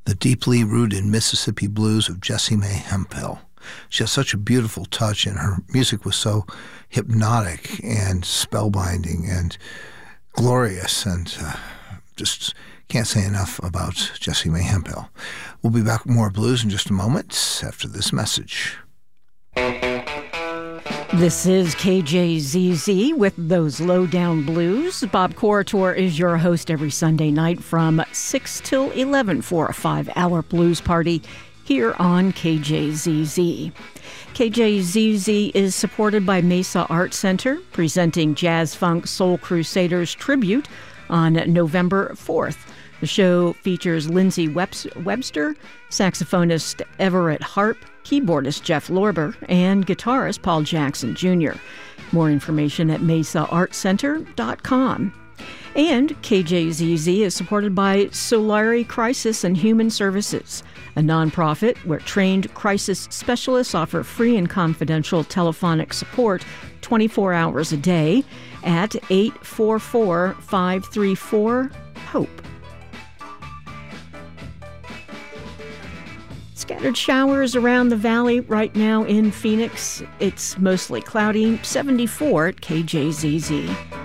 the deeply rooted Mississippi blues of Jessie Mae Hemphill. She has such a beautiful touch, and her music was so hypnotic and spellbinding and glorious, and just can't say enough about Jessie Mae Hemphill. We'll be back with more blues in just a moment after this message. This is KJZZ with those Lowdown Blues. Bob Corritor is your host every Sunday night from 6 till 11 for a 5-hour blues party here on KJZZ. KJZZ is supported by Mesa Art Center, presenting Jazz Funk Soul Crusaders Tribute on November 4th. The show features Lindsay Webster, saxophonist Everett Harp, keyboardist Jeff Lorber, and guitarist Paul Jackson Jr. More information at mesaartcenter.com. And KJZZ is supported by Solari Crisis and Human Services, a nonprofit where trained crisis specialists offer free and confidential telephonic support 24 hours a day at 844-534-HOPE. Scattered showers around the valley right now in Phoenix. It's mostly cloudy, 74 at KJZZ.